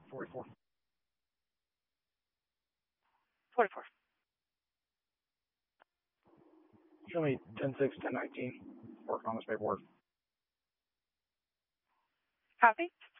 44. 44. Show me 10-6, 10-19. Work on this paperwork. Copy.